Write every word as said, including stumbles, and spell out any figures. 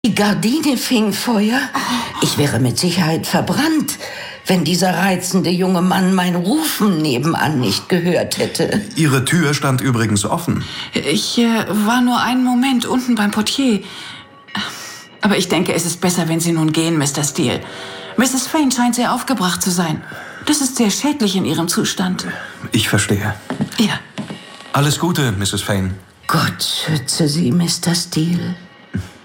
Die Gardine fing Feuer. Ich wäre mit Sicherheit verbrannt, wenn dieser reizende junge Mann mein Rufen nebenan nicht gehört hätte. Ihre Tür stand übrigens offen. Ich äh, war nur einen Moment unten beim Portier. Aber ich denke, es ist besser, wenn Sie nun gehen, Mister Steele. Misses Fane scheint sehr aufgebracht zu sein. Das ist sehr schädlich in Ihrem Zustand. Ich verstehe. Ja. Alles Gute, Misses Fane. Gott schütze Sie, Mister Steele.